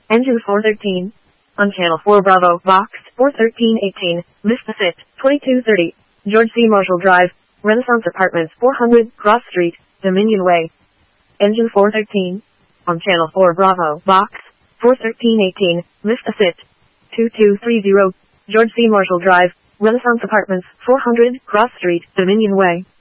Engine 413. On Channel 4 Bravo, Box 41318, Vista Fit, 2230, George C. Marshall Drive, Renaissance Apartments 400, Cross Street, Dominion Way. Engine 413. On Channel 4 Bravo, Box 41318, Vista Fit, 2230, George C. Marshall Drive, Renaissance Apartments 400, Cross Street, Dominion Way.